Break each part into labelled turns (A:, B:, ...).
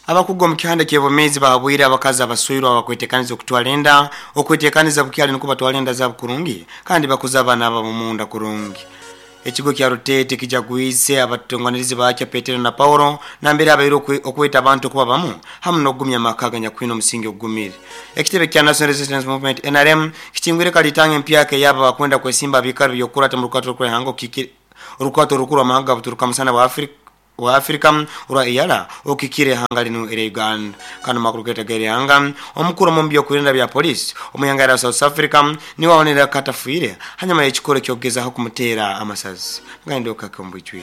A: Abakugwa mu kihanda ky'obumezi bahabwire abakazi abasuirwa bakwetekaniza okutwala enda okwetekaniza bukyali nuko batwala enda zaabo kurungi kandi bakuza abaana abo munda kurungi. Ekigo kya Rutete kijagwise abatonganirizi bakya Petero na Paulo nambere abayiro okweta abantu kuba bamu hamu n'ogumya makaganya kwino musingi ogumire. Ekitebe kya National Resistance Movement NRM kitingwire kalitange mpyake yaba bakwenda kwesimba bikaru byokurata mu rukato rwa hango kiki rukato rukuru amahanga buturuka musana wa Afrika ura iyala okikire hangali no Uganda kana makuruketa gere hanga omukuru mu mbyo kurinda bya police omuyangara South Africa ni waonera katafuire hanyuma y'ekikoro kyogeza ho kumutera amasazi ngandi okakombwichwi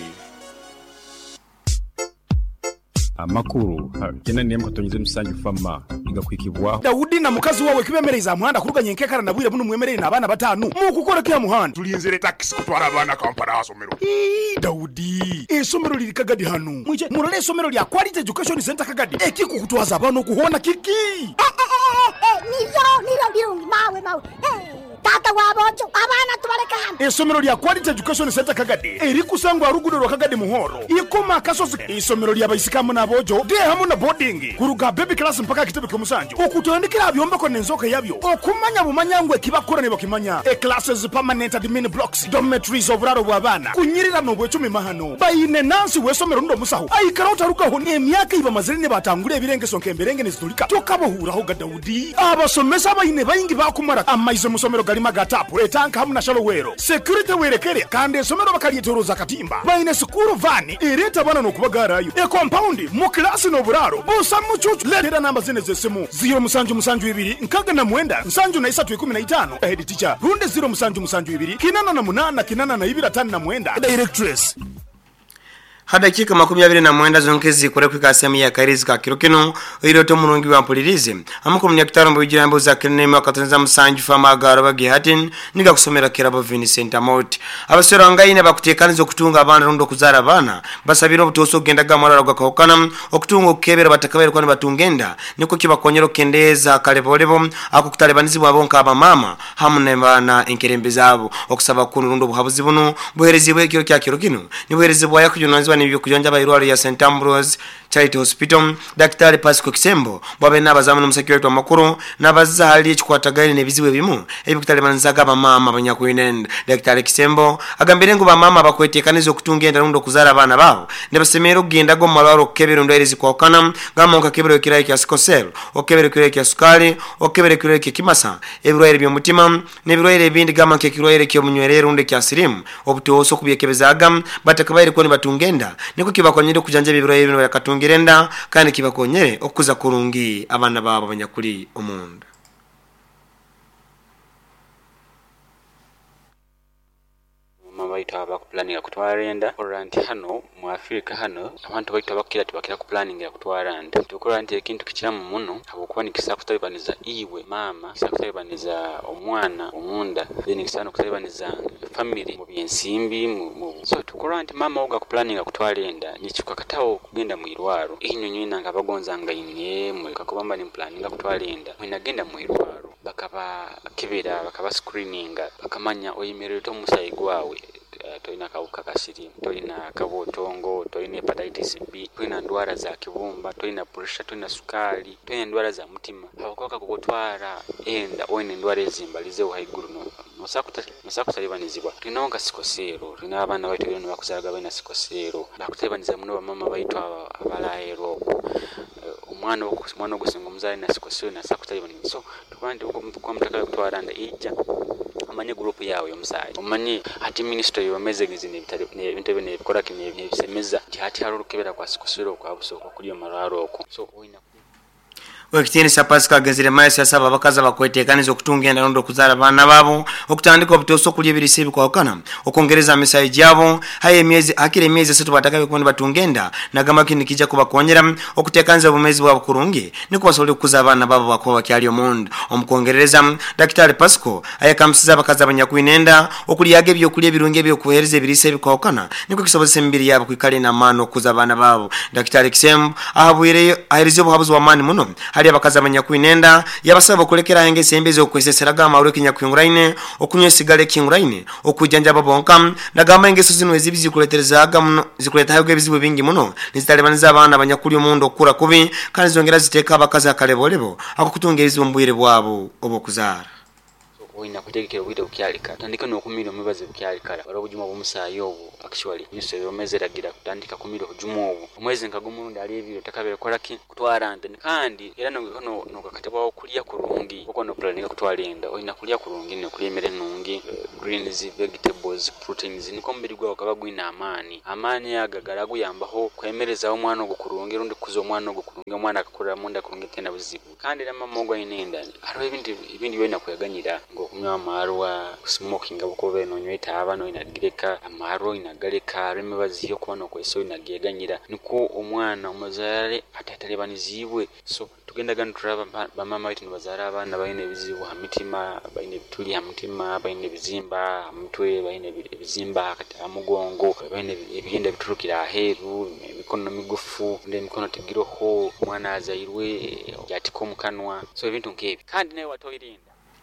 B: amakuru kena niye mukatonyeze musanju fama igakwikibwa
C: Daudi na mukazi wawe kibemereza muhanda kuruganye nkekara nabwire buno mwemerere nabana batanu mu kukora kya muhanda
D: tulinzere taxi kutwara abana kampara hasomero
C: Daudi esomero liri Kagadi hano mwije murole esomero lya Quality Education Center Kagadi ekiko kutwaza abana okuhona kiki
E: niro birungi mawe tata wabojo abana tubaleka hano
C: esomero lya Quality Education Center Kagadi eri kusangwa rugudo rwa Kagadi muhoro ikoma kasozi esomero lya bayisikamu nabojo de hamu na boarding kuruga baby class mpaka kitebe kyomusanju okutandikira byomba ko nenzoka yabyo okumanya bumanyangwe kibakora ne bakimanya classes permanent admin blocks dormitories oburaro bw'abana kunyirira no bwecumi mahano bayine nansi wesomero ndo musaho ayikarota rukaho emyaka iba mazirine batangure ebirengeso nkemberenge nezitulika tokabohuraho Daudi abasomesa abayine bayingi bakumara amaize musomero galima gatapu etanka hamu na shalowero security werekere kandi esomero bakaliyetoroza katimba bayine school van ireta bana no kubagarayo compound mu class no buraro busa mucucu letera namba zine zesimu 0 nkaga na mwenda nsanju na 315 head teacher runde 0 kinana na munana kinana na 2 na mwenda directress
A: hada kika 29 zonkezi kure kwikasemu ya Karizi ka kirukino iroto murungi wa mpulirize amuko munyakitaro mbujirambo za kinema katonza musanju fama garaba gihatin niga kusomera kirabo Vincent Amot abasero ngayine bakutekaniza kutunga abana rundo kuzara abana basabira obutoso genda gamara gakokana okutunga okebera batakabere kwani batungenda niko kibakonyero kendeza kalebolebo akukutalebanizi bwabonka abamama hamune bana enkerembe zabo okusaba kunu rundo buhabuzi buno buherezibwe kyo kya kirukino ni buherezibwa yakujunanzwa nibyo kujanja bayirwari ya St Ambrose Charity Hospital Dr. Pasco Kisembo bwabe nabazamu n'umusaki wetu amakuru nabazali ekikwatagane nebiziwe bimu ebikutalemanzaga abamama abanyakwinenda Dr. Kisembo agambire ngo bamama bakwetekaniza okutungenda rundo kuzara abana bawo nebasemero genda go malwaro kebero ndoerezi kwakana gamonka kebero kirayi kya sikosel okebero kirayi kya sukali okebero kirayi kya kimasa ebirwaire by'omutima nebirwaire bindi gamanke kirwaire kyo munywerere runde kya sirimu obutoso kubyekebezaga batakabaire ko batungenda niko kibakonyere kujanja bibirwaire bino yakatungirenda kandi kibakonyere okuza kurungi abana babo abanyakuri omunda
F: baita bakuplanning ya kutwara enda oranti hano mu Afrika hano abantu baita bakira tibakira ku planning ya kutwara enda tukora nti ekintu kichamu muno abokuba nikisa kutabaniza iwe mama kisa kutabaniza omwana omunda then kisano kutabaniza family mu byensimbi so tukora nti mama oga ku planning ya kutwara enda nichukakatawo kugenda mu irwaro inyonyo nanga bagonzanga inye mu kakobamba ni planning ya kutwara enda mwinagenda mu irwaro bakaba kibera bakaba screening bakamanya oyimerero to musayi gwawe toina kauka kasiri toina kabotongo toina hepatitis B toina ndwara za kibumba toina pressure toina sukali toina ndwara za mutima abakoka kugotwara enda oine ndwara ezimbalize uhaiguru nosakutalibaniziwa tinonga sikosero tina abana baito bino bakuzaraga bina sikosero bakutalibaniza muno bamama baito abalaero umwana ogusinga omuzali na sikosero nasakutalibaniza so tukandi kwa mutaka kutwara enda ija amanye group yawe yomusayi umanye ati ministry yomezegeze nebitebe nebikora kinye bisemeza hati harurukebera kwa sikosero kwa busoko kuri yo mararo oko so oina
A: Wakitini sapasika gazire maisi ya saba bakaza bakwetekaniza okutungenda rondo kuzara abana babo okutandika obutoso kulye birisibi kwa okana okongereza misayi jabo akire miezi 3 batakabe kundi batungenda nagamba kindi kija kubakonyera okutekaniza obumezi bwabo kurungi niko basobole kuza abana babo bakoba kyali omundu omukongereza Dr. Pasco ayakamsiza bakaza abanyakwinenda okuliyage byo kulye birungi byo kuhereza birisibi kwa okana niko kisobose mbiri yabo kwikale na mano kuza abana babo Dr. Kisembo ahabwire aherizo buhabuzi wa mani muno hali abakazi abanyakwinenda yabasaba kulekera engesembe zokweseseraga amawuro kinyakwinguraine okunywa esigale kinguraine okujanja babonka nagamba engeso zino ezibizikuleterezaga muno zikuletayo ebizibu bingi muno nizitalebaniza abana abanyakuli omundo okura kubi kandi zongera ziteeka abakazi akalebolebo akukutunga ebizibu mbwire bwabo obokuzaara
F: Oina kutegekera obwire bukyalika tandika n'okumira omubazi bukyalika wala obujuma bw'omusaayi obwo actually nyuso yomezeragira kutandika kumira obujuma obwo omwezi nkagumurundi ali ebiro takabere kolaki kutwara nte kandi era no kakatebwa okulya kurungi okono planning kutwala enda oina kulya kurungi ne kulya emere nungi greens vegetables proteins niko mbiri gwa kabagwina amani agagala guyambaho kwemereza omwana ogukurungi rundi kuzo omwana ogukurungi omwana akakurira munda kurungi tena buzibu kandi namamogwa inenda aro ibindi byona kweganyira kunywa amarwa smoking abukobe no nyweta abano inagireka amarwa inagaleka remibazi yo kubana kweso inageganyira niko omwana umazare atatalebaniziwe so tugenda gano turaba bamama bitu bazara abana bayine bizibu hamitima bayine bituli hamitima bayine bizimba mutwe bayine bizimba kati amugongo bayine ebigenda biturukira aheru mikono migufu nde mikono tigiroho mwana azairwe yatiko mukanwa so ebintu nkebi kandi nayo watoirinda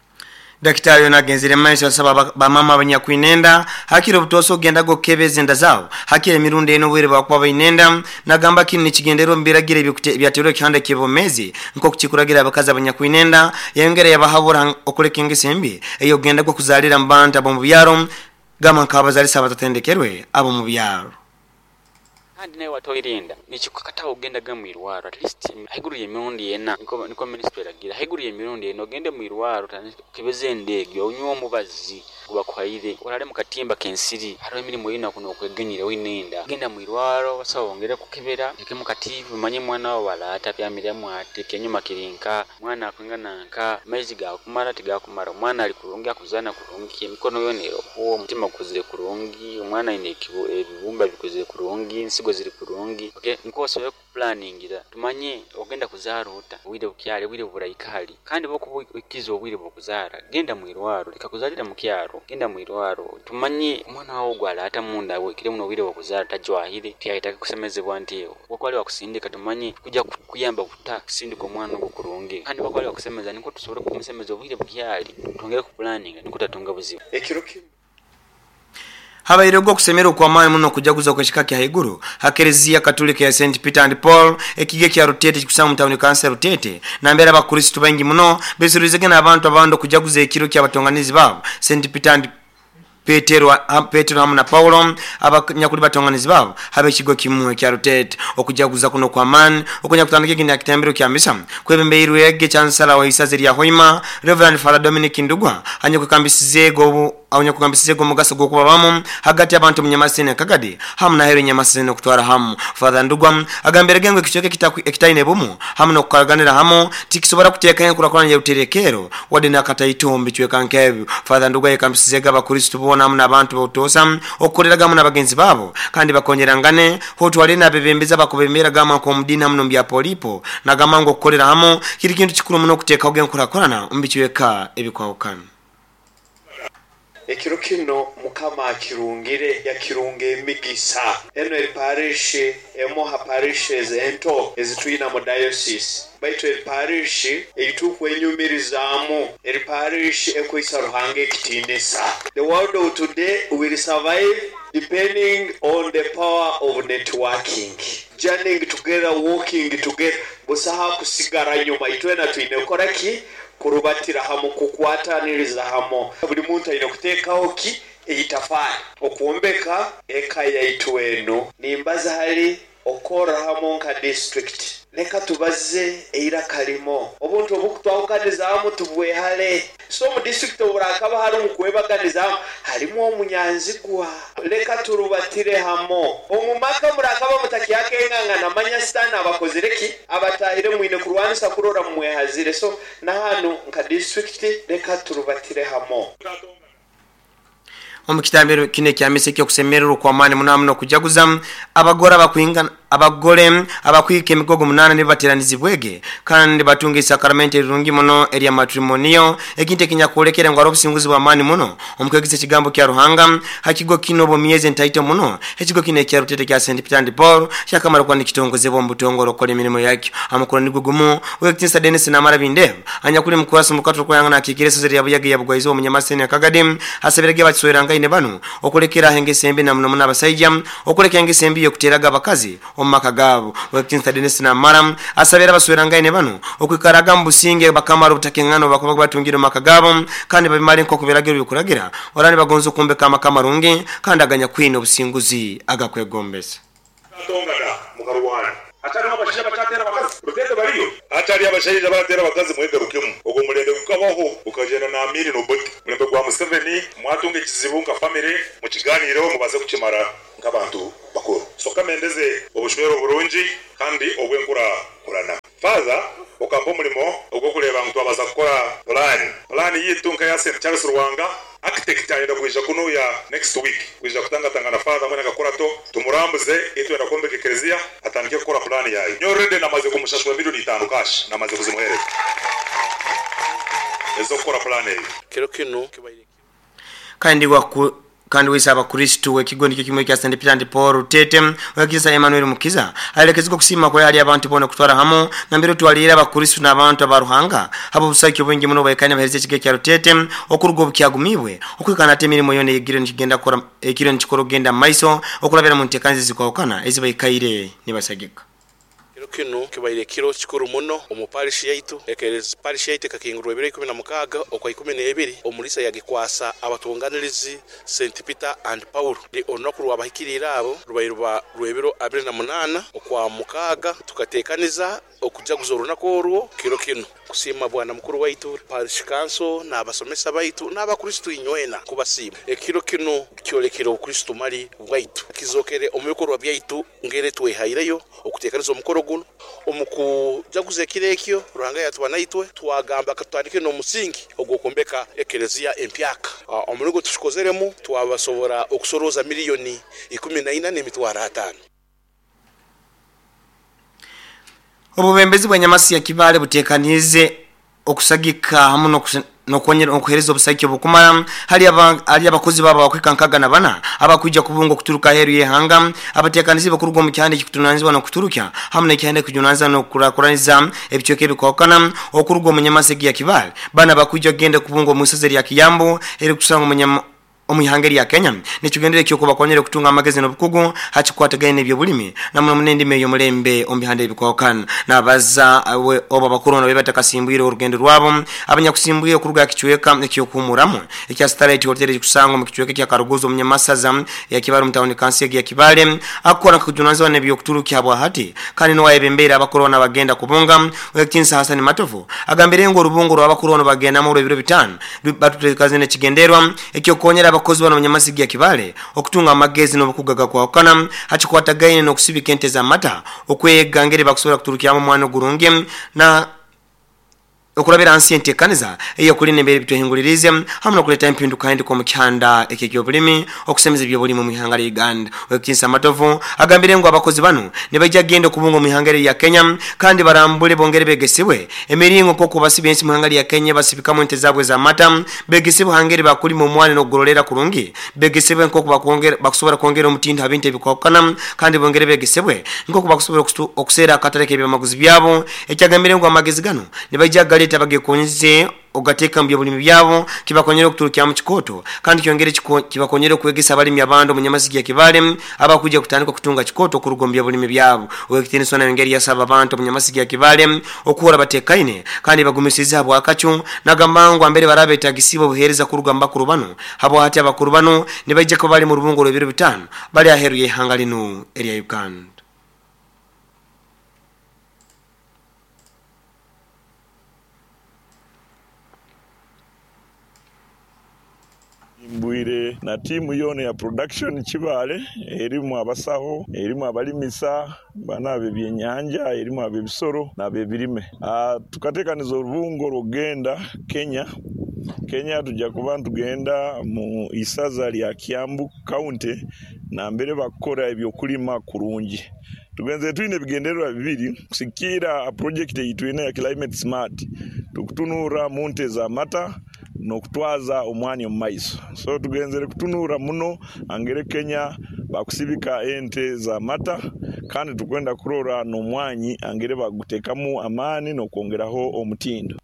F: Daktari onagenzire maisha sababa bamama abanyakwinenda hakiro butoso genda gokebeza enda zawo hakire mirundi eno bwire bakwa bayinenda nagamba kini kigendero mbiragire byatero kyanda kibomezi nko kukikuragira abakazi abanyakwinenda yengere yabahabura okuleka engesembi eyo genda go kuzalira mbanta abo mu byaro gama nkabazalisa batatendekerwe abo mu byaro kandi nayo watoirinda nichikakata ogenda gamwirwaro at least haiguruye mirundi yena niko ministry agira haiguruye mirundi yena ogende mwirwaro kibeze ndege onywa omubazi kubakwaire olale mukatimba kensiri haro emirimo yina kuno okwegenyira winenda genda mwirwaro basawongera kukebera eke mukativu manye mwana wa balata byamira mwate kenyuma kirinka mwana akwingana nka maizi ga kumara tiga kumara mwana ali kurunga kuzana kurungi mikono yonero uwo mutima kuzire kurungi umwana inekibo ebibumba bikuzire kurungi nsigo ziri kurungi okay nkoso yo planning ira tumanye ogenda kuzaruta wide ukyale wide burayikali kandi boko ikizo wide bokuzara genda mwirwaro likakuzalira mukyaro genda mwirwaro tumanye mwana wawo gwala ata munda we kire muno wide bokuzara tajwahire tiyayitaka kusemezebwa ntiyo wakwali wakusindika tumanye kujya kuyamba kuta sindiko mwana gukurunge kandi wakwali wakusemeza niko tusobora kumusemeza wide bukyali tongera ku planning niko tatunga buzibu ekiroki Habairego kusemero kwa mani muno kujaguza kwa shikaki haiguru hakerezia katolika ya St. Peter and Paul ekige kya rotete kikusamu mtauni kansa rotete na mbere abakristo bangi muno besurizege na abantu abando kujaguza ekiro kya batonganizi babo St. Peter and Petero hamu na Paulo abanyakuri batonganizi babo habe kigo kimwe kya rotete okujaguza kuno kwa mani okunya kutandike kindi akitembero kya misa kwebembeiru yege chancellor wa Isazeri ya Hoima Reverend Father Dominic Ndugwa hanyako kambisizego awunya kugambisizego mugaso gwo kubabamu hagati abantu munyamasene kagadi hamu na hero nyamasene kutwara hamu Father Ndugwa agambere gengwe kichoke ekitaine bumu hamu no kukaganira hamu tikisobora kuteka yenkura kwanya uterekero wade nakata itombi chweka nkebu Father Ndugwa yakambisizega abakristo bona mu nabantu botosa okoreraga mu nabagenzi babo kandi bakongerangane hotwale na bebembeza bakubemera gama ko mudina muno mbya polipo na gamango okorera hamu kiri kintu kikuru muno kuteka ogenkura korana umbichweka ebikwawukana
G: ekiro kino mukama kirungire ya kirunge emigisa eno parish emoha parishes ento ezitwina mu diocese baitu parish eituku enyumirizamu parish ekoisa ruhange kitinesa. The world of today will survive depending on the power of networking, journeying together, walking together. Busaha kusigara nyuma itwena tuinekora ki kurubatira hamo kukwataniriza hamo buli muntu ayina kutekaho ki eyitafari okuombeka eka yaitweno nimbaza hali okora hamo nka district leka tubaze eira kalimo obuntu obukutwawukaniza hamo tubwe hale so mu district oburakaba hari umukwebaganiza harimo omunyanzigwa leka turubatire hamo omumaka murakaba mutaki yake enganga na manyastana abakozereki abatahire mwine kurwanisa kurora mumwehazire so na hano nka district leka turubatire hamo omukitambiro kine kya miseke kusemerero kwa mani munamuno kujaguza abagora
A: abagole abakwika emigogo 8 ne bateranizibwege kandi batunga isakaramenti erungi muno erya matrimonio ekinte kinya kuolekera ngo arobusinguzi bwa mani muno omukegise kigambo kya Ruhanga hakigo kino bo miezi ntaito muno ekigo kine kya Rutete kya St Peter and Paul shakamara kwa nikitongoze bo mbutongoro kole mirimo yake amakuru nigugumu wekitinsa Dennis na Marabinde anyakuli mkwasa mukatro ko yangana kikiresa zeri yabuyage yabugwaizo omunyamasene akagadem hasabirage bakisoeranga ine banu okulekera henge sembe na muno abasajja okulekera henge sembe yo kuteraga abakazi omaka gabo wekitinsa Dennis na Maram asabira basoeranga ine banu okwikaraga mbusinge bakamara butakengano bakuba batungiro makagabo kandi babimale nko kuberagira bikuragira orani bagonzo kumbe kama kamarungi kandi aganya kwino businguzi agakwegombesa
D: atongana mukarwana atari abashije bacatera bakazi Rutete bariyo atari abashije batera bakazi mwegarukemu ugo murende kukabaho ukagenda na Amiri no Boti murembe kwa Museveni mwatunga ikizibunga family mu kiganiro mubaze kukimara nk'abantu bakuru soka mendeze obushwero burungi kandi obwenkura kurana faza okampo mulimo ugo kureba ngo abaza gukora plan yitunka ya St Charles Rwanga architect ayenda kuija kuno ya next week kuija kutanga na father mwana gakora to tumurambuze itu enda kombe kekezia atandike gukora plan yayo nyorede namaze kumushashwa milioni 5 cash namaze kuzimuhereza ezo gukora plan yayo
H: kero kino kibaire
A: kandi wisaba Kristo wekigondi kimwe kya St Peter and Paul Rutete wekisa Emmanuel Mukiza alekeziko kusima kwa yali abantu bona kutwara hamo na mbere twalira abakristo n'abantu abaruhanga abo busaki obwengi muno bayikanya bahereze kike kya Rutete okurugo bukyagumibwe okwikana temirimo yone yigire nikigenda kora ekire nikikoro genda maiso okulabera mu ntekanzi zikokana ezibayikaire nibasagika
H: kino kibaire kiro kikuru muno omuparishi yaitu ekereza parishi yaitu kakingurwe 2016 okwa 12 omulisa yagikwasa abatunganirizi St Peter and Paul de onokuru abahikirira abo rubayirwa rwebiro 28 okwa mukaga tukatekaniza okuja kuzoruna korwo kiro kino kusima bwana mukuru waitu parish council na abasomesa baitu na abakristo inywena kubasima ekiro kino kyolekero kristo mali waitu kizokere omukuru wabyaitu ngere twehaireyo okutekaniza omukoro guno omukujaguze kirekyo Ruhanga yatwanaitwe twagamba katwandike no musingi ogokombeka ekelezia empyaka omurugo tushikozeremo twabasobora okusoroza miliyoni 14 n'emitwaro 5
A: obubembezi bw'anyamasi ya Kibale butekanize okusagika hamuno nokonyera okuhereza obusaki obukumara hali abakozi baba bakwikankaga na bana abakujja kubungo kuturuka heru yehanga abatekanize bakurugo mu cyane kikutunanzibwa no kuturukya hamwe cyane kujunanza no kurakuraniza ebicoke bikokana okurugo mu nyamasegi ya Kibale bana bakujja genda kubungo mu sezeri ya Kiyambo eri kusanga mu omuyihangeri ya Kenya nikigendere kyo kubakonyere kutunga amagezi no bukugu hakikwatagane nebyo bulimi namwe munende meyo mulembe ombihande bikokana nabaza oba bakurona bebata kasimbwire urugendo rwabo abanyakusimbuye kuruga kichweka ekyo kumuramo ekya starlight hotel kusanga mu kichweka kya Karugozo munyamasaza ya Kibale mutawuni kansi ya Kibale akora kujunanza nebyo kuturuki abo hati kandi no wayebembera abakorona bagenda kubunga wekinsa Hassan Matovu agambere ngo rubungo rwabakorona bagenda mu biro 5 batutekaze kigenderwa ekyo konyera abakozi bano munyamasigi ya Kibale okutunga amagezi no bukugaga kwa okana hakikwatagaine no kusibika ente za mata okwegangere bakusobola kuturukira mu mwana gurunge na okulabira ansiente kaniza eyo kuli nembere bitohingulirize hamuna kuleta impinduka kandi ko mukyanda ekekyo bulimi okusemeza byo bulimi mu ihangari Uganda wekinsa Matovu agambire ngo abakozi bano ne bajja genda kubunga mu ihangari ya Kenya kandi barambule bongere begesibwe emiringo ko kubasibensi mu ihangari ya Kenya basibika mu ente zabwe za mata begesibwe hangere bakuli mu mwana no gorolera kurungi begesibwe nko kubakongera bakusobora kongera umutinda abinte bikokana kandi bongere begesibwe nko kubakusobora okusera akatareke byamaguzi byabo ekyagambire ngo amagezi gano ne bajja leta bagekonize ogateka mbyo bulimi byabo kibakonyera okuturukya mu kikoto kandi kyongere kibakonyera kwegesa bali myabando munyamazigi ya Kibale abakujja kutandika kutunga kikoto kurugombya bulimi byabo wekitini sona ngeri ya saba abantu munyamazigi ya Kibale okura batekaine kandi bagumisiza abo akacu nagambango ambere barabe tagisibo buhereza kurugamba kurubano abo hati abakurubano nibajja ko bali mu rubungo rw'ebiro 5 bali aheruye hangalino area Uganda
I: Mbwire na timu yone ya production Kibale erimu abasaho erimu abalimisa banabe byenyanja erimu abebisoro na bebirime tukatekaniza urubungo rugenda Kenya tujja kuba tugenda mu isaza lya Kiambu county na mbere bakora ebyo kulima kurungi tugenze tuine bigendererwa bibiri kusikira project yitwine ya climate smart tukutunura munte za mata nokutwaza omwanya omumaiso so tugenzere kutunura muno angere Kenya bakusibika ente za mata kandi tukwenda kurora n'omwanyi angere bagutekamu amani nokwongeraho omutindo.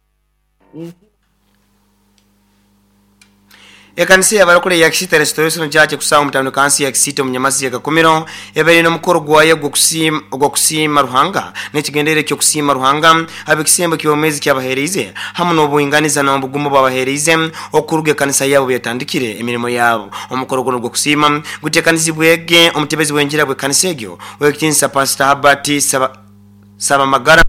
A: Ekanisi yabarokole ya Kisita Restoration Church kusawa mutano kansi ya Kisita munyamasi ya Kakomero ebere no mukoro gwaye gwokusima Ruhanga nekigendere cyo kusima Ruhanga abikisembo kibomezi kyabaherize hamwe no buinganiza na bugumo babaherize okuruge kanisa yabo yatandikire emirimo yabo omukoro gwo kusima gutekanisi bwege omutebezi wenjira bwe kanisa egyo wekitinsa Pastor Herbert saba magara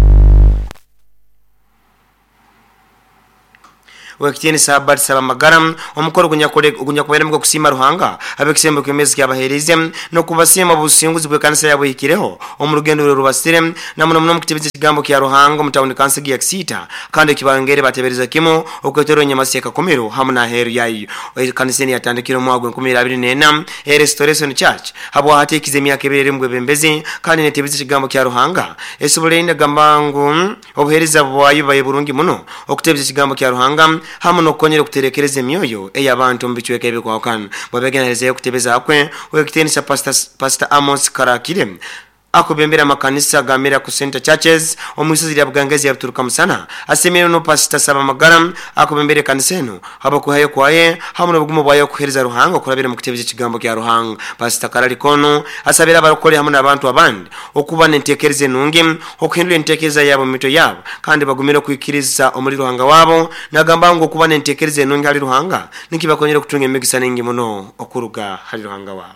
A: wekitini sabat saba magaram omukoro gunyakobera mu kusima Ruhanga abekisembo kwemezi kyabaherize no kubasema businguzi bwe kanisa yabo yikireho omurugendo rubasire namuno mu kitibize kigambo kya Ruhanga mutawuni kanisa ya Kisita kandi kibangere batebereza kimo okwetero nyamasi ya Kakomero hamuna heru yayo kanisa ni yatandikira mwagwe 2024 Restoration Church habo hatekize myaka ebere mbwe bembezi kandi netebize kigambo kya Ruhanga esubulenda gambangu obuheriza bwayo baye burungi muno okutebize kigambo kya Ruhanga hamu no konyere kuterekereza emyoyo eyabantu mbichweke ebikwakan babegenereze kutebeza akwe wekitenisa Pastor Amos Karakire akubembera makanisa gamira ku center churches omusizi ya bugangezi ya turuka musana asemero no Pastor Saba Magara akubembere kaniseno abakuhaye kwaye hamu no bugumo bwayo kuhereza Ruhanga kurabira mu kutebeza kigambo kya Ruhanga Pastor Karalikono asabira abarokole hamu nabantu abandi okuba nentekereze nungi okuhindura entekereza yabo mito yabo kandi bagumira kwikiriza omuri Ruhanga wabo nagamba ngo kuba nentekereze nungi ali Ruhanga nikibakonyera kutunga emigisa ningi muno okuruga hali Ruhanga wabo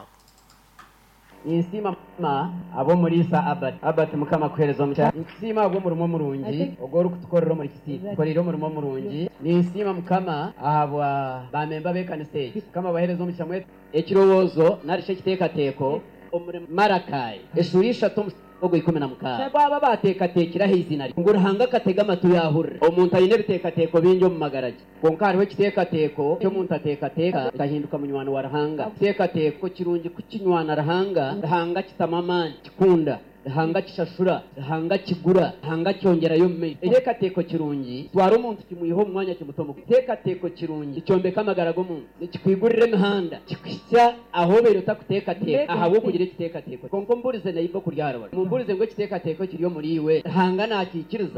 J: insima abo muri sa abat mukama kuherezo mucha insima abo murimo murungi ogoro kutukorero muri Kisita korero murimo murungi ni insima mukama abo bamemba bekanise kama baherezo mucha mwe ekirowozo narishe kitekateko Marakai eshurisha tom ogo 10 baba batekatekira hizina ngo Ruhanga katega matu yahura omuntu ayine bitekateko binjo mu magaraje konka hariho kitekateko cyo muntu atekateka gahinduka munywano wa Ruhanga tekateko kirungi kukinywana Ruhanga kitamamani kikunda Ruhanga kishashura Ruhanga kigura Ruhanga cyongera yo me tekateko kirungi twara umuntu kimuyiho mwanya kimutomo tekateko kirungi cyombeka amagarago mu kikwigurire mihanda kikwisya aho berota kutekateka ahabo kugira kitekateko konko mburize nayibo kuryara mumburize ngo kitekateko kiriyo muri iwe Ruhanga nakikiriza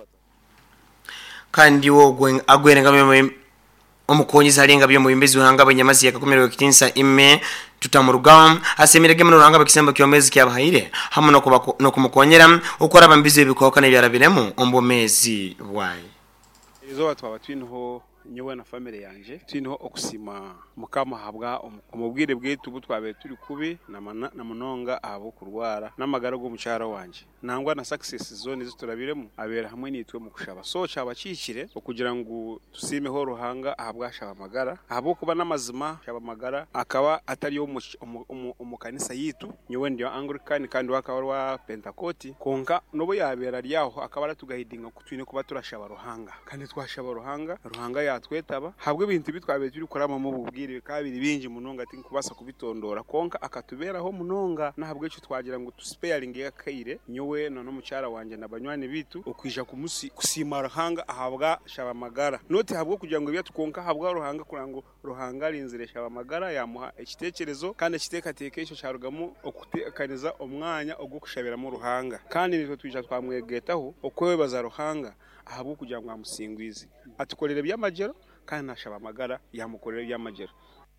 A: kandi wo agwerenga mwe omukonyiza alenga byo mubimbezi Ruhanga abanyamazi yakakomerwa kitinsa ime tutamuruga asemirege mu Ruhanga bakisemba kyomezi kyabahire hamwe no kumukonyera ukora bambizi bikokana byarabiremo ombomezi bwaye
K: izo batwa twinho nyewe na family yanje twinho okusima mukama habwa umubwire bwetu butwabe turi kubi na munonga abo kurwara namagara go mucyara wanje nangwa na success zone ziturabiremo abera hamwe nitwe mu kushaba so cyabacikire okugira ngo tusimeho Ruhanga ahabwa shaba magara abo kuba namazima shaba magara akaba atari yo umukanisa yitu nyewe ndio Anglican kandi wakawa Pentecost konka nobo yabera ryaho akaba ratugahidinga kutwine kuba turashaba Ruhanga kandi twashaba Ruhanga yatwetaba habwe ibintu bitwabe turi kurama mu bubwire kabiri binji munonga ati kubasa kubitondora konka akatuberaho munonga nahabwe cyo twagira ngo tusparing yakaire nyowe no mucyara wanje nabanywani bitu okwija kusima Ruhanga ahabwa shaba magara noti habwo kugira ngo byatukonka habwa Ruhanga kurango Ruhanga rinzire shaba magara yamuha ekitekerezo kandi kitekateke icyo cyarugamo okutekaniza omwanya ogwo kushabira mu Ruhanga kandi nitwe twija twamwegetaho okwebaza Ruhanga ahabwo kugira ngo amusingwize atukorere byamagero kandi nashaba magara yamukorere byamagero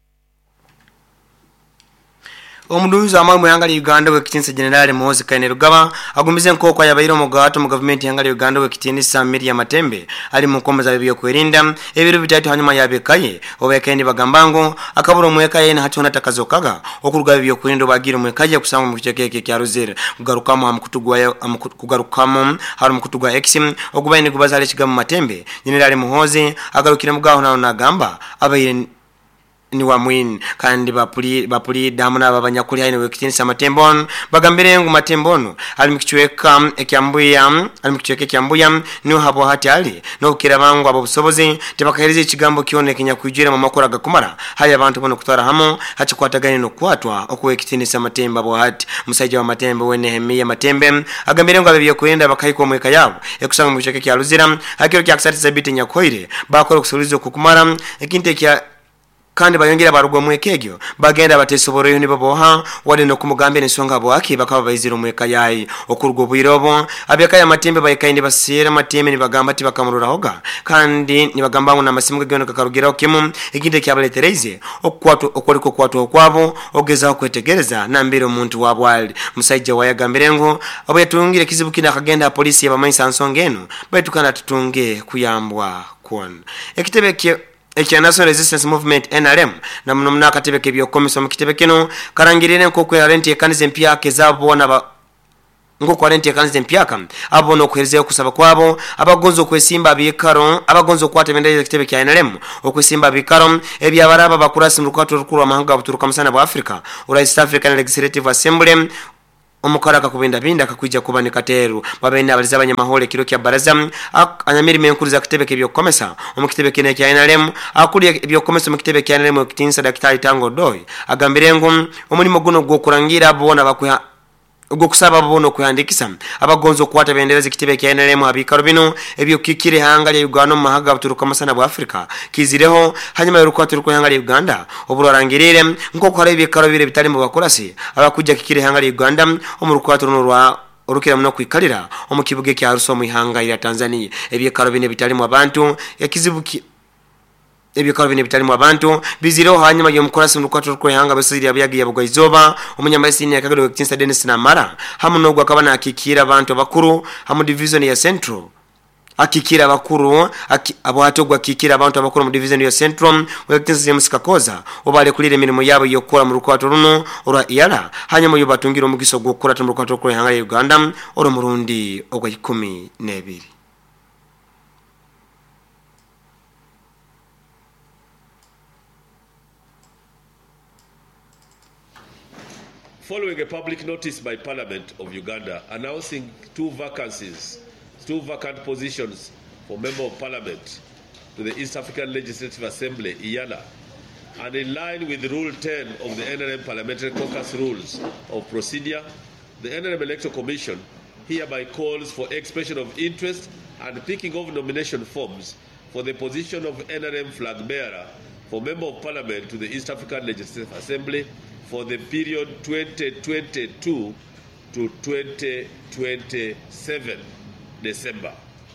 A: omuduza amamu yangali Uganda wekitinsa General Mozi Kaine Rugaba agumize nkoko yabayiro mugato mu government yangali Uganda wekitinisa Miriam Matembe ali mu komeza byo kwerinda ebiro bitatu hanyuma yabekaye obekende bagambango akaburo mwekaye na hatuna takazokaga okuruga byo kwerinda bagira mwekaye kusanga mu kikeke kya Ruzere kugarukamo kugarukamo hari mu kutugwa exim okubayine kubaza ali kigamu Matembe General Muhozi agarukira mugaho na gamba abayire ni wamwin kandi bapuli damu na babanyakuli haine wekitinisa matembon bagambire ngu matembon alimkichweka ekyambuya niho habo hatali no kukira bangu abo busobozi tebakahiriza ikigambo kionekenya kwijira mu makora gakumara hali abantu bono kutwara hamo hachikwatagane no kwatwa okuwekitinisa matemba bo hati musajja wa matembe wene hemiye matembe agambire ngu abebiye kwenda bakayiko mweka yabo ekusanga mu bicheke kya luzira hakiro kya kusati sabiti nyakoire bakora kusulizo kukumara ekinte kya kandi bayongera barugwa mwekegyo bagenda batesoboroyo ni baboha wale no kumugambye ensonga bwaki bakaba bayizira mweka yayi okurugwa bwirobo abeka ya matembe bayikainde basira matembe ni bagamba ati bakamurura hoga kandi ni bagamba ngo namasimu gano kakarugera okemu ekinde kyabaletereze okwato okoliko kwato okwabo ogeza okwetegereza nambire omuntu wabwali musajja wayagambire ngo abo yatungire kizibu kina kagenda polisi yabamayisa nsongeno bayitukana tutunge kuyambwa kwon ekitebe Ekia National Resistance Movement NRM na mnumna katebe kebyo komiso mkitebe kino karangirine nkoko ya renti ekanize mpyake zabo na ngoko renti ekanize mpyaka abo no kuherezeo kusaba kwabo abagonzo kwesimba bikaro abagonzo kwatebendeze kitebe kya NRM okwesimba bikaro ebya baraba bakurasi mrukato rukuru wa mahanga buturuka musana bwa Africa East African Legislative Assembly omukara kakubinda binda kakwijja kubani kateru babenda abaliza abanyamahole kiro kya baraza anyamiri menkuriza kitebe kebyo komesa omukitebe kine kya NRM akuli ebyo komesa omukitebe kya NRM okitinsa daktari Tango Doi agambire ngo omulimo guno gwo kurangira abona bakwa ubwo kusaba bono kuyandikisa abagonzo kwata bendereza kitebe kya NRM abikaro bino ebyo kikire hangale Uganda mu mahaga buturuka masana bwa Africa kizireho hanyuma y'urukwatu ruko hangale Uganda oburarangirire nko kwara ibikaro bire bitari mu bakorasi abakujja kikire hangale Uganda omurukwatu runurwa urukira muno kwikalira omukibuge kya Ruso mu ihanga ya Tanzania ebikaro bine bitari mu abantu yakizibuki ebikaro bine bitari mu abantu biziro hanyuma yo mukorasi mrukwatu rukwe hanga basiri abiyagiye bugaizoba umunyambaisini yakagado wekitinsa Dennis Namara hamuno gwa kabana akikira abantu bakuru hamu division ya Central akikira abakuru abo hatogwa akikira abantu abakuru mu division ya Central wekitinsa James Kakoza obale kulire mirimo yabo yokora mu rukwatu runo ora iyala hanyuma yo batungira umugiso gukora mu rukwatu rukwe hanga ya Uganda oro murundi ogwa 12.
L: Following a public notice by Parliament of Uganda announcing two vacant positions for Member of Parliament to the East African Legislative Assembly, IALA, and in line with Rule 10 of the NRM Parliamentary Caucus Rules of Procedure, the NRM Electoral Commission hereby calls for expression of interest and picking of nomination forms for the position of NRM flag bearer for Member of Parliament to the East African Legislative Assembly for the period 2022 to 2027 December.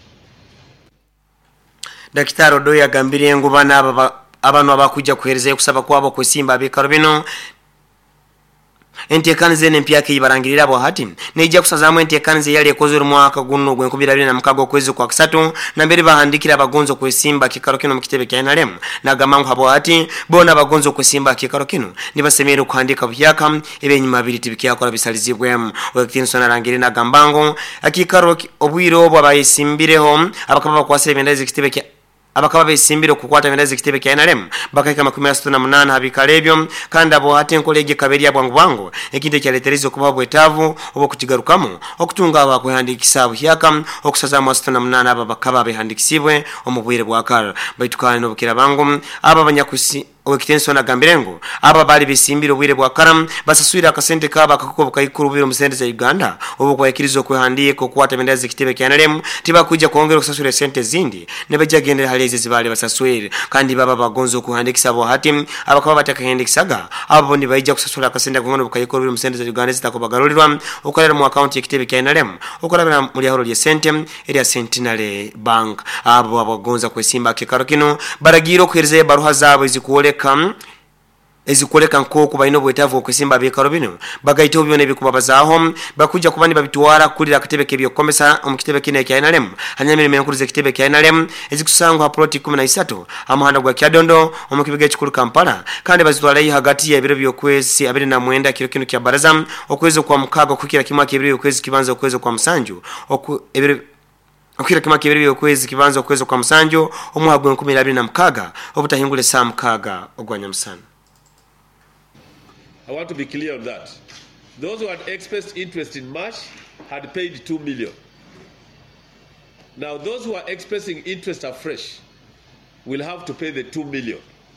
A: Daktari Odoya agambiriye ngo bana abantu abakujja kuhereza kusaba kwabo kwesimba bikaro bino entekanize n'empyake yibarangirira abo hati nejja kusazamu entekanize yali ekoze mu mwaka guno gwe 2025 kwezi kwa 3 na mbere bahandikira abagonzo kwesimba kikaro kino mukitebe kya NRM nagamangu abo hati bona abagonzo kwesimba kikaro kino nibasemere kuhandika byaka ebenyuma biri tibikiyakora bisalizibwemu wekitinso narangire nagambango akikaro obwiro obwo abayisimbireho abakaba kwase bendeze kitebe kya abakaba besimbiro kukwata bendeze kitebe kya NRM bakayika 18 habikalebyo kandi abo hati enkolege kaberi abwangu ekinde kyaleterizo kuba bwetavu obo kutigarukamo okutunga abakwehandikisa byaka okusaza 18 aba bakaba behandikisibwe omubwire bwakara baitukana nobukira bangu aba banyakusi Owekitinso na gambirengo aba bali bisimbiro bwire bwa karam basaswira akasente kaba kakukobuka ikurubiro musende za Uganda obo kwa yakirizo kwehandiye ko kwata bendeze kitebe kya NRM tiba kujja kuongera kusaswira sente zindi nebajagendera haleze zibale basaswire kandi baba bagonzo kuhandikisa abo hati abakaba batakahendikisaga abo ni bayija kusaswira akasente kungono bukayikurubiro musende za Uganda zitakobagarulirwa ukolera mu account y'ekitebe kya NRM ukolera muri horo lye sente eri Centenary Bank abo abagonza kwesimba kikaro kino baragiro kwereze baruha zabo izikuole ezikoleka nkoko bayino bwetavu okwesimba bikaro bino bagaito byone bikubabazaho bakujja kubani babitwara kulira akatebe kebyo komesa omukitebe kine kya NRM hanyamire menkurize kitebe kya NRM ezikusangwa plot 13 amahanda gwa Kyadondo omukibige kikuru Kampala kandi bazitwala yi hagati ya biro byokwezi 29 kiro kino kya baraza okwezo kwa mukago kukira kimwa kibiro kwezi kibanza okwezo kwa msanju okira kima kibiri yokwezi kibanza okwezo kwa msanjo omwagwe 2026 obutahingule saa mukaga ogwanya msana.
L: I want to be clear on that. Those who had expressed interest in March had paid 2 million. Now, those who are expressing interest afresh will have to pay the 2 million.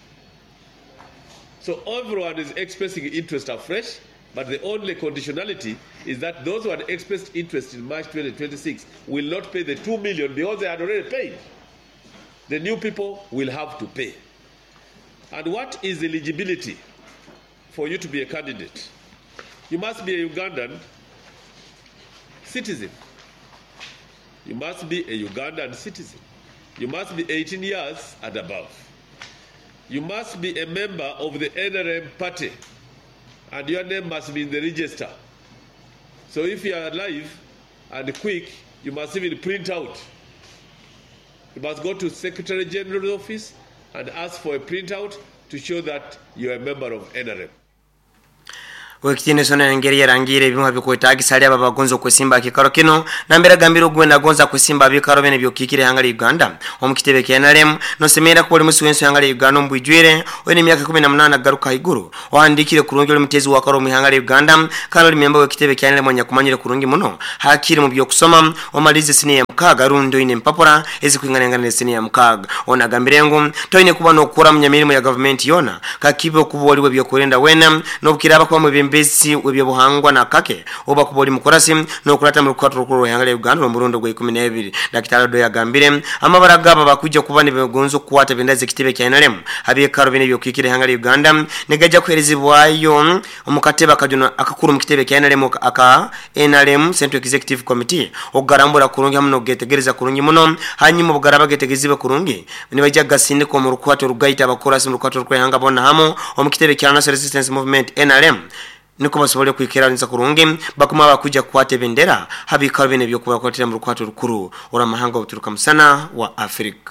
L: So everyone is expressing interest afresh, but the only conditionality is that those who had expressed interest in March 2026 will not pay the 2 million because they had already paid. The new people will have to pay. And what is eligibility for you to be a candidate? You must be a Ugandan citizen. You must be a Ugandan citizen. You must be 18 years and above. You must be a member of the NRM party, and your name must be in the register. So if you are alive and quick, you must even print out. You must go to Secretary General's office and ask for a printout to show that you are a member of NRM.
A: Wekitine sona ngeri yarangire bimwe bikoitagi sali aba bagonzo kwesimba kikaro kino nambera gambiro gwenda gonza kwesimba bikaro bene byokikire hangala Uganda omukitebe kyanalem no semera ko oli musi wenso hangala Uganda mbwijwire wene myaka 18 garuka iguru wandikire kurungi oli mutezi wa karo mu hangala Uganda kalo oli member wekitebe kyanalem nya kumanyire kurungi muno hakiri mu byokusoma omalize sini ya mkaga rundo ine mpapura ezikwinganengana sini ya mkaga ona gambirengo toine kuba no kura mu nyamirimu ya government yona kakibo kuboli we byokurenda wena no bukiraba kwa mu besi webyobuhangwa na kake oba kuboli mukorasi no kulata mu rukwato rukuru yangale Uganda mu Burundi gwe 12 dakitalo do yagambire amabara gaba bakujja kubane begonzo kuwata bendaze kitebe kyanalem abiye karo bene byokikire yangale Uganda negaja kwerezibwayo omukateba kajuno akakuru mu kitebe kyanalem aka NRM Central Executive Committee ogarambura kurungi hamno getegereza kurungi muno hanyuma bugaraba getegezibe kurungi nibaja gasinde ko mu rukwato rugaita abakorasi mu rukwato rukuyanga bona hamo omukitebe kya National Resistance Movement NRM niko basobole kwikera nza kurungi bakuma bakuja kwate bendera habikaro bene byo kuba kwatira mu rukwato rukuru ora mahanga obuturuka musana wa Afrika.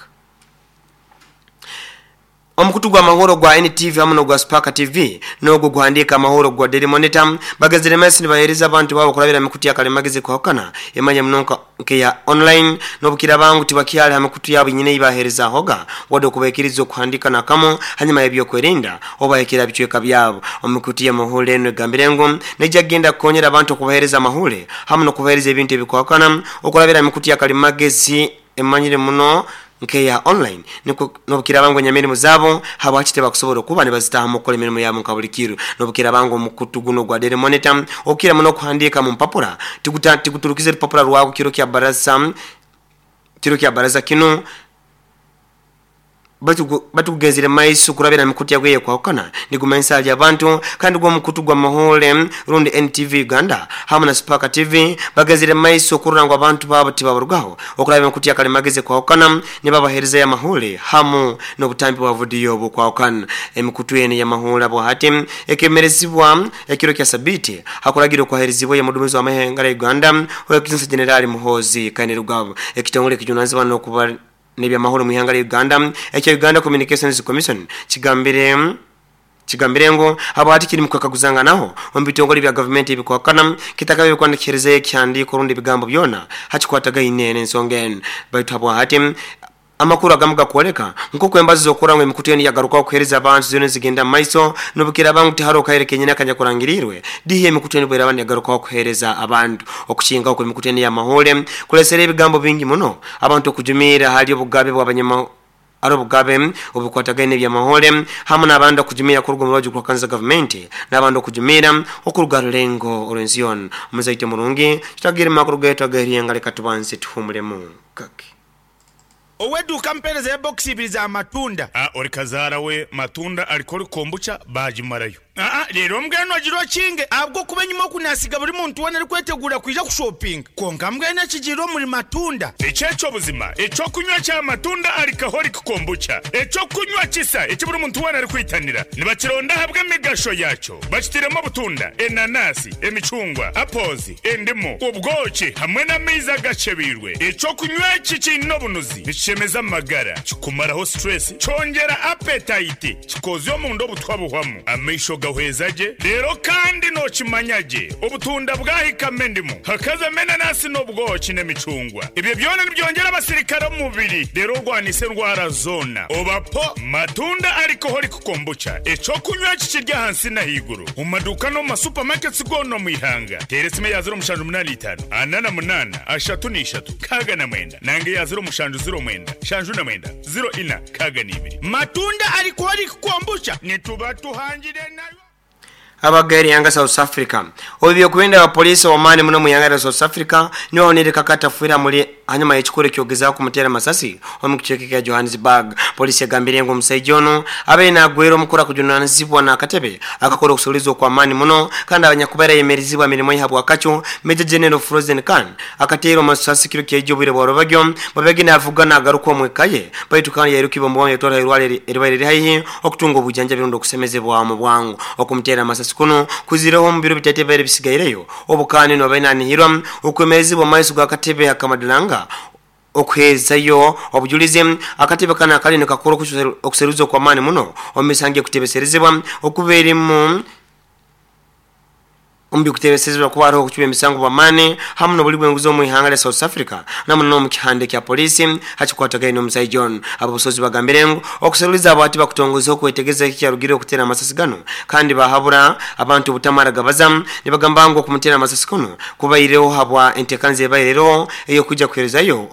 A: Omukutu gwa mahoro gwa NTV hamwe no gwa Spark TV nogo guhandika mahoro gwa Daily Monitor bagazire mesi nibahereza abantu babo kurabira mikutu yakale mageze kwakana emanya mnonka nke ya online no bukira bangu tibakiale hamikutu yabo nyine ibahereza hoga wado kubekirizo kuhandika na kamo hanyuma yabyo kwerinda obayekira bichweka byabo omukutu ya mahole no gambirengo nejagenda konyera abantu kubahereza mahole hamwe no kubahereza ibintu ebikwakana okurabira mikutu yakale magezi emanyire muno nke ya online no bukira bango nyamiri muzabo habo hachite bakusobora kuba ne bazitaha mu kole mirimo ya mu kabulikiru no bukira bango mukutu guno gwa Daily Monitor okira muno kuhandika mu mpapura tikuturukize papura rwago kiro kya baraza kino batugezire maisu kurabira mikutu yagwe kwakana nigumensa ya abantu kandi gwo mukutu gwa mahole rundi NTV Uganda hamwe na Spark TV bagezire maisu kurangwa abantu babo tibaburugaho okurabira mikutu yakale mageze kwakana ne babahereza ya mahole hamu no butambi wa video bwo kwakana emikutu yene ya mahole abo hati ekemerezibwa ekiro kya sabiti hakuragiro kwaherezibo ya mudumizo wa mahengala Uganda wekizinsa General Muhozi kandi rugabo ekitongole kijunanzi bano kuba nebya mahoro mu ihanga Uganda ekyo Uganda Communications Commission kigambirengo abati kiri mukakaguzanga naho ombitongole bya government ibikwakana kitakabe kwandikirize kyandi kurundi bigambo byona hakikwataga inene nsongen bayithabwa hati amakuru agamuga kwoleka nko kwembazi zokurangwe emikuteni yagaruka okuhereza abantu zone zigenda maiso nobukira bangu tiharo kayerekenye nakanya kurangirirwe dihe emikuteni bwera bane yagaruka okuhereza abantu okukinga okwe emikuteni ya mahole kulesera ebigambo bingi muno abantu okujumira hali obugabe bw'abanyama arobugabe obukwatagane bya mahole hamwe nabandi okujumira ku rugo rw'abantu kwa government nabandi okujumira okurugaro lengo orenzion muzaite murungi kitagire makuru gaita gari ngale katubanse tuhumulemu kake
C: Oweduka mpereza ya boxi ibiri za matunda. Ori kazara we matunda alikori kombucha baji marayo. Rero mbwene agirwa kinge abwo kubenyimo kunasiga buri muntu wane ari kwetegura kwija ku shopping. Konga mbwene kigiro muri matunda. Icyeco buzima, ico kunywa cya matunda alikahori kombucha. Ico kunywa kisa, iki buri muntu wane ari kwitanira. Nibakironda habwe migasho yaco. Bakitiremo butunda, enanasi, emicungwa, apozi, endimo, ubwoki hamwe na miza gacebirwe. Ico kunywa kikino bunuzi. Chemeza magara, chikumaraho stress, chongera appetite, chikozo mu ndo butwabuhwamu. Amisho gahwezaje rero kandi no kimanyaje obutunda bwahikame ndimo hakaza mena nasi no bwoki n'emicungwa ibyo byona byongera abasirikare mu mubiri rero rwanise ndwara zona obapo matunda ariko hori kukombucha eco kunywa kikirya hansi na higuru umaduka no ma supermarkets gono muihanga teresime ya 085 anana munana ashatu ni ishatu kaga na mwenda nange ya 0 shanju na mwenda 0 ina kaga ni ibiri matunda ariko hori kukombucha nituba tuhangire nayo
A: abagari yanga South Africa obyo kubenda wa police wa mane muno muyanga South Africa niwo onireka katafuira muri hanyuma y'ikikore kyogeza ku mutera masasi omukiceke kya Johannesburg police yagambiriye ngo musaijono abe na gwero mukura kujunanizibwa na katebe akakora kusulizo kwa mane muno kandi abanyakubera yemerizibwa mirimo yihabwa kacho Major General Frozen Khan akatero masasi kiro kyejobire borobagyo babegina avuga na garuko mwekaye bayitukana yerukibombo yetora irwale ribaire hayi okutunga obujanja birundo kusemezebwa mu bwangu okumutera masasi kuno kuzireho mu biro bitete bere bisigaireyo obukani no benani hiram okwemezibwa maisu ga katebe akamadulanga okwezayo obujulize akatebe kana kali ne kakoro okuseruzo kwa mane muno omisange kutebeserezebwa okuberimu umbi kutebesezebwa kubaro okuchube misango bamane hamno bulibwe nguzo mu ihanga South Africa namuno mu kihande kya police hachikwataga ino Msai John abasozi bagambirengo okuseruliza abati bakutongoza okwetegeza ikiyarugire okutera masasigano kandi bahabura abantu butamara gabaza nibagambango kumutera masasikono kubayireho habwa entekanze bayirero eyo kujja kwerezayo